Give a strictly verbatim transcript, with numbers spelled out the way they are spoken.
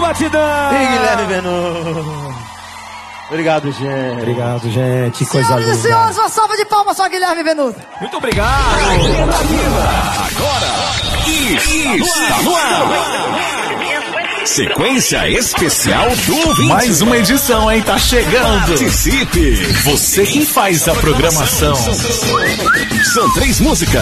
Batidão! E Guilherme Benuto. Obrigado, gente. Obrigado, gente. Que coisa linda. Senhoras e senhores, uma salva de palmas só, Guilherme Benuto. Muito obrigado. Agora, está no ar. Sequência especial do ouvinte. Mais uma edição, hein? Tá chegando. Participe. Você que faz a programação. São três músicas.